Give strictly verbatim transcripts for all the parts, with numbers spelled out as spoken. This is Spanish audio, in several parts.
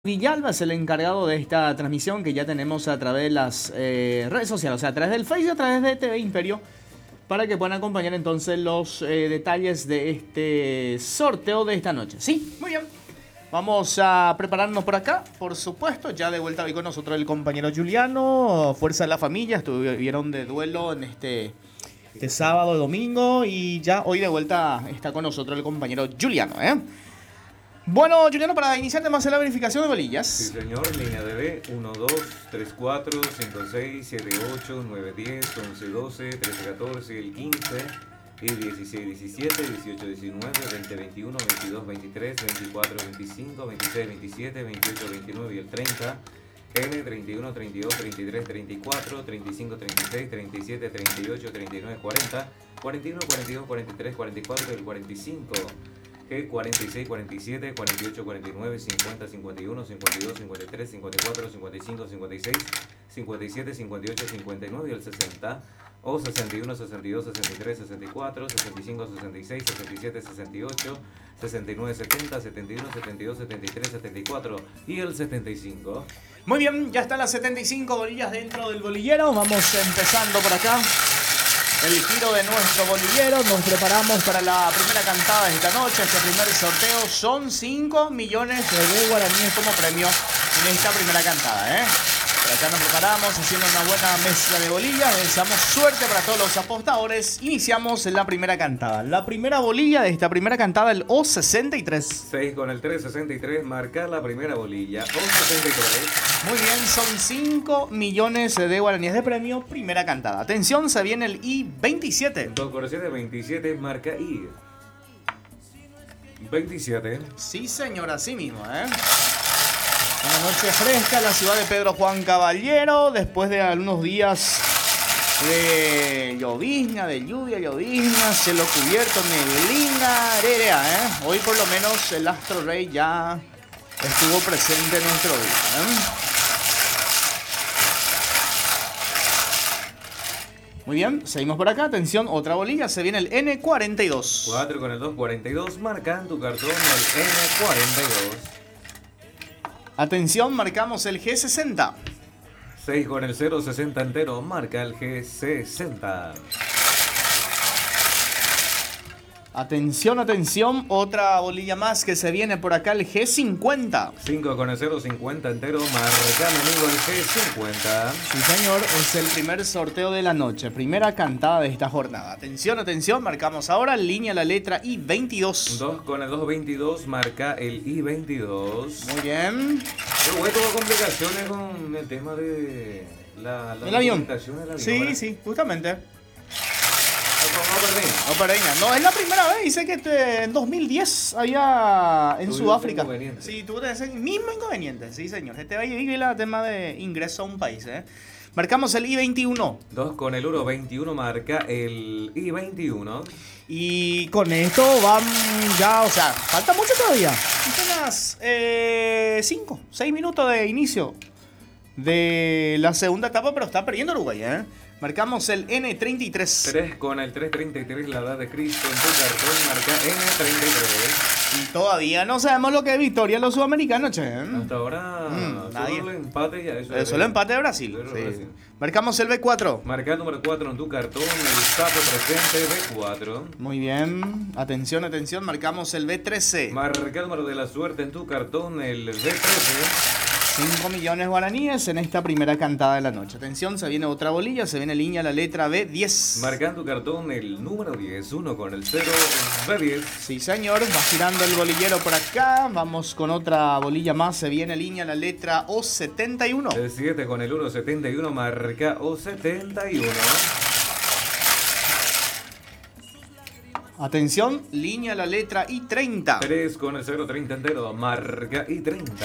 Villalba es el encargado de esta transmisión que ya tenemos a través de las eh, redes sociales, o sea, a través del Facebook, a través de T V Imperio, para que puedan acompañar entonces los eh, detalles de este sorteo de esta noche. Sí, muy bien. Vamos a prepararnos por acá, por supuesto. Ya de vuelta hoy con nosotros el compañero Juliano, Fuerza de la Familia, estuvieron de duelo en este, este sábado, domingo, y ya hoy de vuelta está con nosotros el compañero Juliano, ¿eh? Bueno, Juliano, para iniciar además la verificación de bolillas. Sí, señor. Línea de B, uno, dos, tres, cuatro, cinco, seis, siete, ocho, nueve, diez, once, doce, trece, catorce, el quince, y dieciséis, diecisiete, dieciocho, diecinueve, veinte, veintiuno, veintidós, veintitrés, veinticuatro, veinticinco, veintiséis, veintisiete, veintiocho, veintinueve y el treinta. N, treinta y uno, treinta y dos, treinta y tres, treinta y cuatro, treinta y cinco, treinta y seis, treinta y siete, treinta y ocho, treinta y nueve, cuarenta, cuarenta y uno, cuarenta y dos, cuarenta y tres, cuarenta y cuatro y el cuarenta y cinco. G, cuarenta y seis, cuarenta y siete, cuarenta y ocho, cuarenta y nueve, cincuenta, cincuenta y uno, cincuenta y dos, cincuenta y tres, cincuenta y cuatro, cincuenta y cinco, cincuenta y seis, cincuenta y siete, cincuenta y ocho, cincuenta y nueve y el sesenta. O sesenta y uno, sesenta y dos, sesenta y tres, sesenta y cuatro, sesenta y cinco, sesenta y seis, sesenta y siete, sesenta y ocho, sesenta y nueve, setenta, setenta y uno, setenta y dos, setenta y tres, setenta y cuatro y el setenta y cinco. Muy bien, ya están las setenta y cinco bolillas dentro del bolillero. Vamos empezando por acá el giro de nuestro bolillero. Nos preparamos para la primera cantada de esta noche. Este primer sorteo son cinco millones de guaraníes como premio en esta primera cantada, ¿eh? Por acá nos preparamos haciendo una buena mezcla de bolillas. Deseamos suerte para todos los apostadores. Iniciamos la primera cantada. La primera bolilla de esta primera cantada, el O sesenta y tres. seis con el tres, sesenta y tres, marca la primera bolilla. O sesenta y tres. Muy bien, son cinco millones de guaraníes de premio, primera cantada. Atención, se viene el I veintisiete. dos con el siete, veintisiete, marca I. veintisiete. Sí, señor, así mismo, ¿eh? Una noche fresca en la ciudad de Pedro Juan Caballero, después de algunos días de llovizna, de lluvia, llovizna, cielo cubierto, neblina, aérea, ¿eh? Hoy por lo menos el Astro Rey ya estuvo presente en nuestro día, ¿eh? Muy bien, seguimos por acá. Atención, otra bolilla. Se viene el N cuarenta y dos. cuatro con el dos, cuarenta y dos. Marca en tu cartón el N cuarenta y dos. Atención, marcamos el G sesenta. seis con el cero, sesenta entero. Marca el G sesenta. Atención, atención, otra bolilla más que se viene por acá, el G cincuenta. cinco con el cero, cincuenta entero, marca mi amigo el G cincuenta. Sí, señor, es el primer sorteo de la noche, primera cantada de esta jornada. Atención, atención, marcamos ahora línea la letra I veintidós. dos con el dos, veintidós, marca el I veintidós. Muy bien. Pero güey, tuvo complicaciones con el tema de la, la el avión. del avión. Sí, ¿verdad? sí, justamente. No, perdí. No, Pereña. No, es la primera vez. Dice que te, en dos mil diez había en Tuviste Sudáfrica. inconveniente. Sí, tuvo ese mismo inconveniente. Sí, señor. Este va a ir el tema de ingreso a un país, ¿eh? Marcamos el I veintiuno. dos con el uno, veintiuno, marca el I veintiuno. Y con esto van ya, o sea, falta mucho todavía. Apenas cinco, seis minutos de inicio de la segunda etapa, pero está perdiendo Uruguay, ¿eh? Marcamos el N treinta y tres. tres con el tres, treinta y tres, la edad de Cristo en tu cartón, marca N treinta y tres. Y todavía no sabemos lo que es victoria en los sudamericanos, che. Hasta ahora, Mm, solo nadie. el empate ya. Eso Eso el empate de Brasil. Eso Sí. es Brasil. Marcamos el B cuatro. Marca el número cuatro en tu cartón, el sapo presente B cuatro. Muy bien. Atención, atención. Marcamos el B trece. Marca el número de la suerte en tu cartón, el B trece. cinco millones guaraníes en esta primera cantada de la noche. Atención, se viene otra bolilla. Se viene línea la letra B diez. Marca en tu cartón el número diez, uno con el cero, B diez. Sí, señor. Va girando el bolillero por acá. Vamos con otra bolilla más. Se viene línea la letra O setenta y uno. El siete con el uno, setenta y uno, marca O setenta y uno. Atención, línea la letra I treinta. tres con el cero, treinta entero, marca I treinta.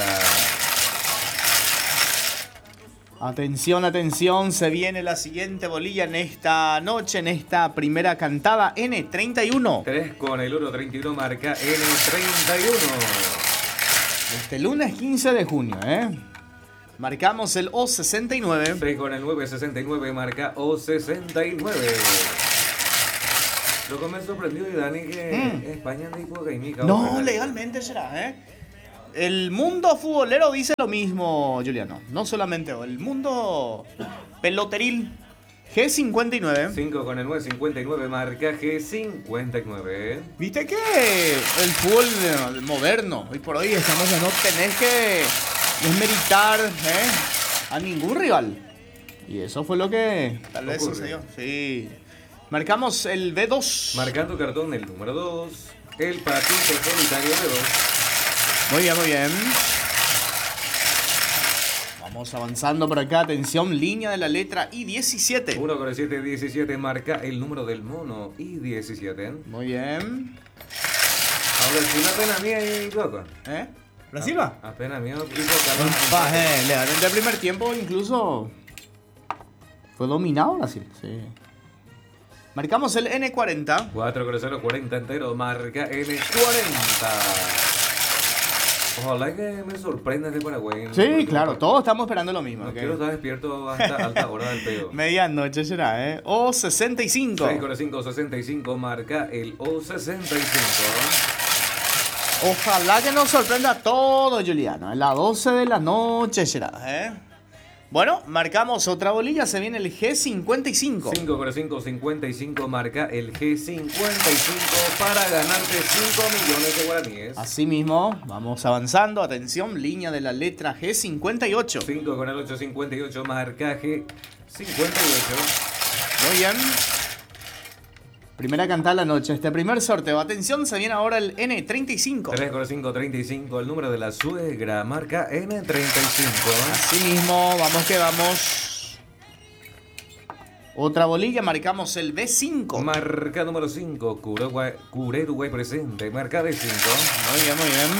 Atención, atención, se viene la siguiente bolilla en esta noche, en esta primera cantada, N treinta y uno. tres con el uno, treinta y uno, marca N treinta y uno. Este lunes quince de junio, ¿eh? Marcamos el O sesenta y nueve. seis con el nueve, sesenta y nueve, marca O sesenta y nueve. Lo que me sorprendió, Dani, que Mm. España no hizo gaimica. No, legalmente será, ¿eh? el mundo futbolero dice lo mismo, Juliano. No solamente el mundo peloteril. G cincuenta y nueve. cinco con el nueve cincuenta y nueve, marca G cincuenta y nueve. Viste que el fútbol moderno, hoy por hoy estamos ya no tenés que desmeritar ¿eh? a ningún rival. Y eso fue lo que tal vez Ocurre. sucedió. Sí. Marcamos el B dos. Marcando cartón el número dos. El patito solitario de dos. Muy bien, muy bien. Vamos avanzando por acá. Atención, línea de la letra I diecisiete. uno con el siete diecisiete, marca el número del mono I diecisiete. Muy bien. Ahora sí, una pena mía y Coco. ¿Eh? ¿La Silva? Apenas mío y Coco. Baje, legalmente el primer tiempo incluso fue dominado Brasil. Sí. Marcamos el N cuarenta. cuatro con el cero cuarenta entero, marca N cuarenta. Ojalá que me sorprenda de Paraguay. Sí, claro, todos estamos esperando lo mismo. No ¿ok? quiero estar despierto hasta alta hora del peo. Medianoche será, ¿eh? O sesenta y cinco. seis con el cinco sesenta y cinco, marca el O sesenta y cinco. Ojalá que nos sorprenda todo, Juliano. A las doce de la noche será, ¿eh? Bueno, marcamos otra bolilla. Se viene el G cincuenta y cinco. cinco con el cinco cincuenta y cinco, marca el G cincuenta y cinco para ganarte cinco millones de guaraníes. Así mismo, vamos avanzando. Atención, línea de la letra G cincuenta y ocho. cinco con el ocho cincuenta y ocho, marca G cincuenta y ocho. Muy bien. Primera cantada de la noche. Este primer sorteo. Atención, se viene ahora el N treinta y cinco. tres con el cinco treinta y cinco, el número de la suegra, marca N treinta y cinco. Así mismo, vamos que vamos. Otra bolilla, marcamos el B cinco. Marca número cinco, Uruguay presente, marca B cinco. Muy bien, muy bien.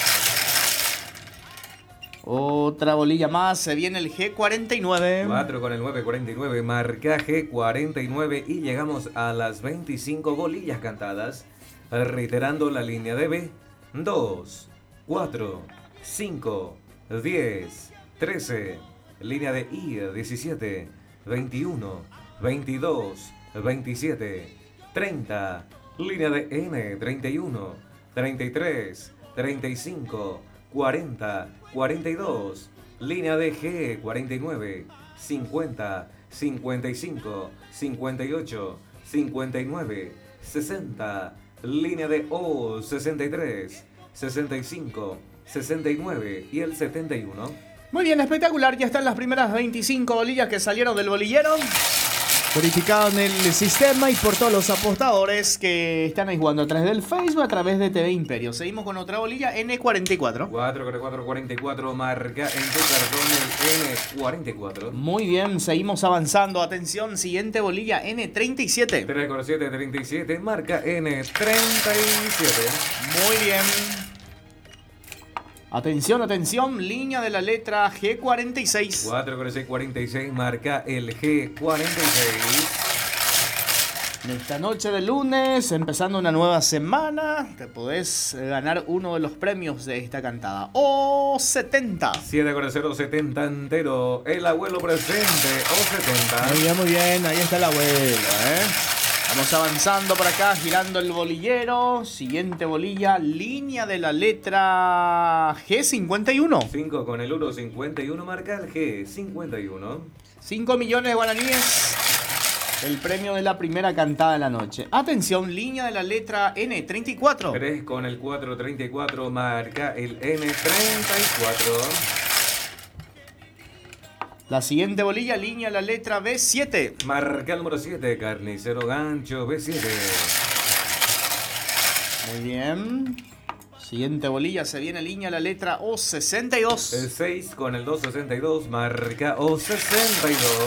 Otra bolilla más, se viene el G cuarenta y nueve. cuatro con el nueve cuarenta y nueve, marca G cuarenta y nueve y llegamos a las veinticinco bolillas cantadas, reiterando la línea de B. dos, cuatro, cinco, diez, trece, línea de I diecisiete, veintiuno, veintidós, veintisiete, treinta, línea de N treinta y uno, treinta y tres, treinta y cinco, cuarenta, cuarenta y dos, línea de G cuarenta y nueve, cincuenta, cincuenta y cinco, cincuenta y ocho, cincuenta y nueve, sesenta, línea de O sesenta y tres, sesenta y cinco, sesenta y nueve y el setenta y uno. Muy bien, espectacular. Ya están las primeras veinticinco bolillas que salieron del bolillero. Verificado en el sistema y por todos los apostadores que están ahí jugando a través del Facebook, a través de T V Imperio. Seguimos con otra bolilla, N cuarenta y cuatro. cuatro con el cuatro cuarenta y cuatro, marca en tu cartón el N cuarenta y cuatro. Muy bien, seguimos avanzando. Atención, siguiente bolilla, N treinta y siete. tres con el siete treinta y siete, marca N treinta y siete. Muy bien. Atención, atención, línea de la letra G cuarenta y seis. cuatro con el seis cuarenta y seis, marca el G cuarenta y seis. En esta noche de lunes, empezando una nueva semana, te podés ganar uno de los premios de esta cantada. O setenta. siete con el cero setenta entero, el abuelo presente, O setenta. Muy bien, muy bien, ahí está el abuelo, ¿eh? Vamos avanzando por acá, girando el bolillero. Siguiente bolilla, línea de la letra G cincuenta y uno. cinco con el uno cincuenta y uno, marca el G cincuenta y uno. cinco millones de guaraníes. El premio de la primera cantada de la noche. Atención, línea de la letra N treinta y cuatro. tres con el cuatro treinta y cuatro, marca el N treinta y cuatro. La siguiente bolilla, línea la letra B siete. Marca el número siete, carnicero gancho B siete. Muy bien. Siguiente bolilla, se viene línea la letra O sesenta y dos. El seis con el dos sesenta y dos, marca O sesenta y dos.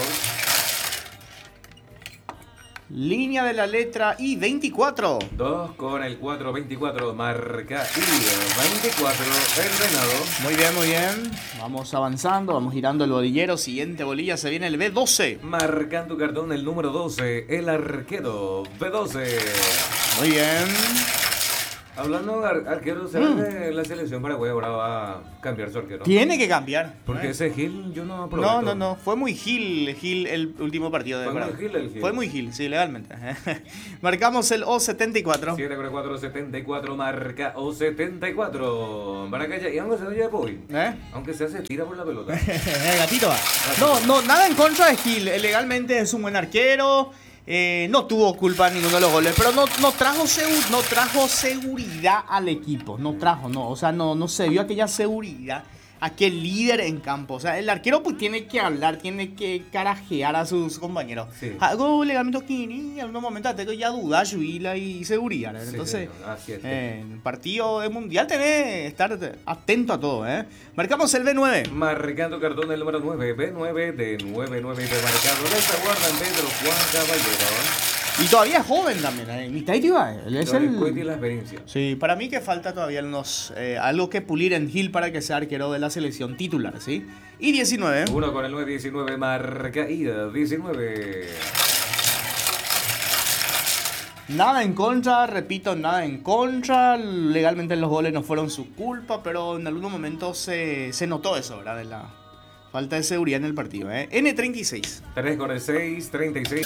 Línea de la letra I veinticuatro. dos con el cuatro veinticuatro, marca I veinticuatro, el venado. Muy bien, muy bien. Vamos avanzando, vamos girando el bolillero. Siguiente bolilla, se viene el B doce. Marca en tu cartón el número doce, el arquero B doce. Muy bien. Hablando de ar arqueros, ¿será mm. que la selección paraguaya ahora va a cambiar su arquero? Tiene que cambiar. Porque ¿eh? ese Gil yo no aprobé. No, no, no. Fue muy Gil, Gil el último partido de Fue muy Gil el Gil. Fue muy Gil, sí, legalmente. Marcamos el O setenta y cuatro. siete cuatro setenta y cuatro marca O setenta y cuatro. Maracaya, y aunque se vaya de Poy, ¿eh? Aunque se hace tira por la pelota. Gatito va. No, no, nada en contra de Gil. Legalmente es un buen arquero. Eh, no tuvo culpa en ninguno de los goles, pero no, no, trajo no trajo seguridad al equipo, no trajo, no, o sea, no, no se vio aquella seguridad, aquel líder en campo. O sea, el arquero pues tiene que hablar, tiene que carajear a sus compañeros. Sí. Algo legalmente que en algún momento tengo ya dudas, Juila y seguridad. ¿eh? Entonces, sí, eh, el partido del mundial tenés que estar atento a todo. ¿eh? Marcamos el B nueve. Marcando cartón el número nueve, B nueve de nueve nueve de marcado. Esta guarda Pedro Juan Caballero. Y todavía es joven también, ¿eh? Mitad iba, él es el... Y la experiencia. Sí, para mí que falta todavía unos, eh, algo que pulir en Gil para que sea arquero de la selección titular, ¿sí? Y diecinueve. Uno con el nueve diecinueve, marca ida, diecinueve. Nada en contra, repito, nada en contra. Legalmente los goles no fueron su culpa, pero en algunos momentos se, se notó eso, ¿verdad? De la falta de seguridad en el partido, ¿eh? N treinta y seis. tres con el seis, treinta y seis.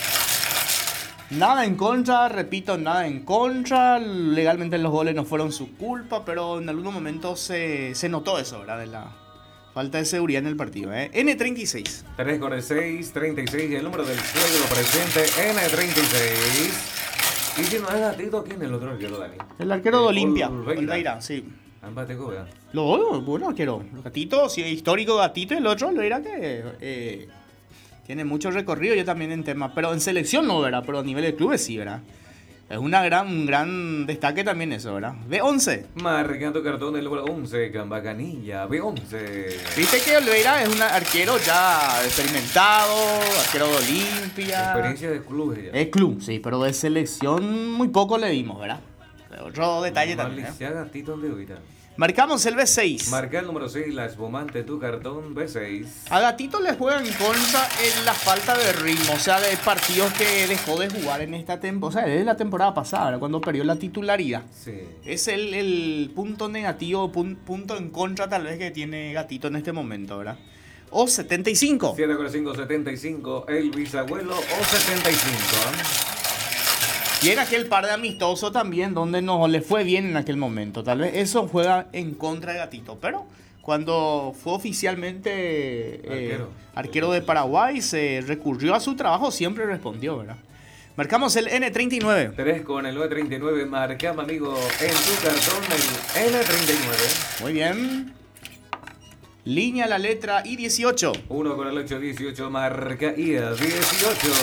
Nada en contra, repito, nada en contra. Legalmente los goles no fueron su culpa, pero en algunos momentos se, se notó eso, ¿verdad? De la falta de seguridad en el partido, ¿eh? N treinta y seis. tres con el seis, treinta y seis, el número del suegro presente, N treinta y seis. ¿Y si no es Gatito, quién es el otro arquero, Dani? El arquero de Olimpia, Olveira, sí. Ambate, ¿verdad? Lo bueno, arquero. Gatito, sí, histórico Gatito, y el otro lo era que... Eh, tiene mucho recorrido yo también en tema, pero en selección no, ¿verdad? Pero a nivel de clubes sí, ¿verdad? Es una gran, un gran destaque también eso, ¿verdad? B once. Marcando cartón el número once, Cambacanilla, B once. Viste que Oliveira es un arquero ya experimentado, arquero de Olimpia. Experiencia de clubes ya. Es club, sí, pero de selección muy poco le dimos, ¿verdad? Otro detalle no, también, ¿eh? Gatito de ahorita. Marcamos el B seis. Marca el número seis, la espumante, tu cartón B seis. A Gatito le juega en contra en la falta de ritmo, o sea, de partidos que dejó de jugar en esta temporada, o sea, desde la temporada pasada, cuando perdió la titularidad. Sí. Es el, el punto negativo, pun, punto en contra tal vez que tiene Gatito en este momento, ¿verdad? O setenta y cinco. siete con cinco, setenta y cinco, el bisabuelo O setenta y cinco. Y en aquel par de amistosos también, donde no le fue bien en aquel momento. Tal vez eso juega en contra de Gatito. Pero cuando fue oficialmente eh, arquero. arquero de Paraguay, se recurrió a su trabajo, siempre respondió, ¿verdad? Marcamos el N treinta y nueve. tres con el nueve treinta y nueve, marcamos, amigo, en tu cartón el N treinta y nueve. Muy bien. Línea la letra I dieciocho. uno con el ocho dieciocho, marca I dieciocho.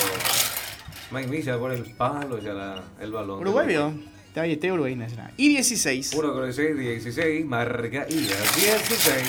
Mike Milla por el palo ya la, el balón. Uruguay vio. Te vaya, este Uruguay nacional. I dieciséis. uno con el seis, dieciséis, marca I dieciséis.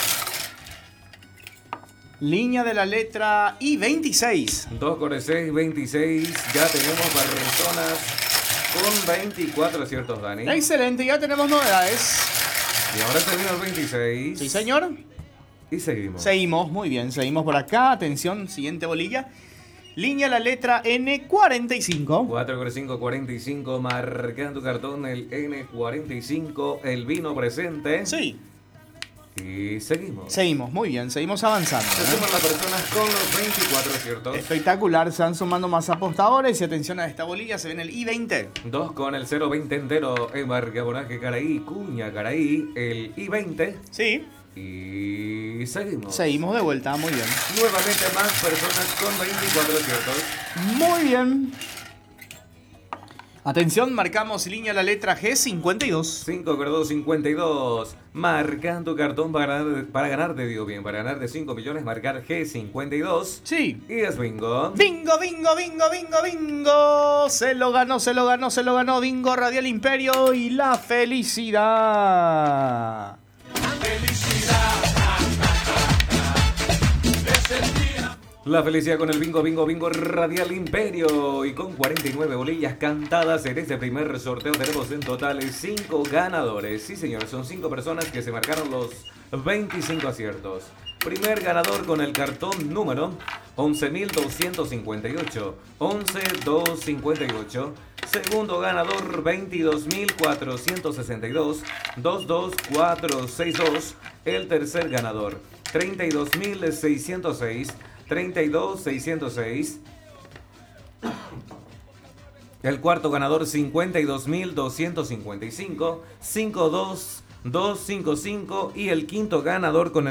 Línea de la letra I veintiséis. dos con el seis, veintiséis. Ya tenemos personas con veinticuatro aciertos, Dani. Excelente, ya tenemos novedades. Y ahora termina el veintiséis. Sí, señor. Y seguimos. Seguimos, muy bien. Seguimos por acá. Atención, siguiente bolilla. Línea la letra N cuarenta y cinco. cuatro con cinco, cuarenta y cinco. Marcando tu cartón el N cuarenta y cinco. El vino presente. Sí. Y seguimos. Seguimos, muy bien. Seguimos avanzando. Se suman las personas con los veinticuatro aciertos. Espectacular. Se van sumando más apostadores. Y atención a esta bolilla. Se viene el I veinte. dos con el cero veinte entero. Embarcabonaje Caraí. Cuña Caraí. El I veinte. Sí. Y seguimos. Seguimos de vuelta, muy bien. Nuevamente más personas con veinticuatro aciertos. Muy bien. Atención, marcamos línea la letra G cincuenta y dos. cinco con dos, cincuenta y dos. Marcan tu cartón para ganar, para ganar, te digo bien, para ganar de cinco millones, marcar G cincuenta y dos. Sí. Y es bingo. Bingo, bingo, bingo, bingo, bingo. Se lo ganó, se lo ganó, se lo ganó. Bingo Radial Imperio y la felicidad. La felicidad con el bingo, bingo, bingo Radial Imperio. Y con cuarenta y nueve bolillas cantadas en este primer sorteo tenemos en total cinco ganadores. Sí, señores, son cinco personas que se marcaron los veinticinco aciertos. Primer ganador con el cartón número once mil doscientos cincuenta y ocho, once mil doscientos cincuenta y ocho. Segundo ganador, veintidós mil cuatrocientos sesenta y dos, veintidós mil cuatrocientos sesenta y dos. El tercer ganador, treinta y dos mil seiscientos seis, treinta y dos mil seiscientos seis. El cuarto ganador, cincuenta y dos mil doscientos cincuenta y cinco, cincuenta y dos mil doscientos cincuenta y cinco. Y el quinto ganador con el